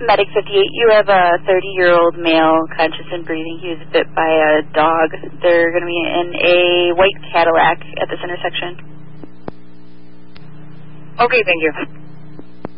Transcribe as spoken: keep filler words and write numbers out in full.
Medic fifty-eight, you have a thirty-year-old male, conscious and breathing. He was bit by a dog. They're going to be in a white Cadillac at this intersection. Okay, thank you.